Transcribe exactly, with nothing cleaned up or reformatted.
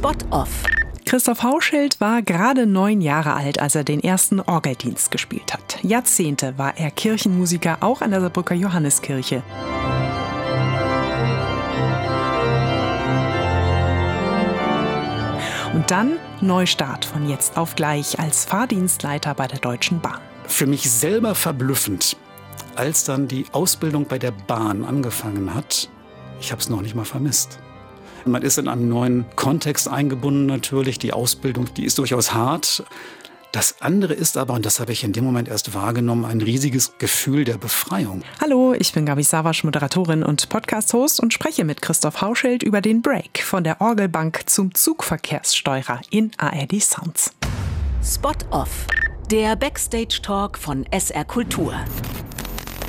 Spot-Off. Christoph Hauschild war gerade neun Jahre alt, als er den ersten Orgeldienst gespielt hat. Jahrzehnte war er Kirchenmusiker, auch an der Saarbrücker Johanneskirche. Und dann Neustart von jetzt auf gleich als Fahrdienstleiter bei der Deutschen Bahn. Für mich selber verblüffend, als dann die Ausbildung bei der Bahn angefangen hat. Ich habe es noch nicht mal vermisst. Man ist in einem neuen Kontext eingebunden natürlich. Die Ausbildung, die ist durchaus hart. Das andere ist aber, und das habe ich in dem Moment erst wahrgenommen, ein riesiges Gefühl der Befreiung. Hallo, ich bin Gabi Savasch, Moderatorin und Podcast-Host und spreche mit Christoph Hauschild über den Break von der Orgelbank zum Zugverkehrssteurer in A R D Sounds. Spot-Off. Der Backstage-Talk von S R Kultur.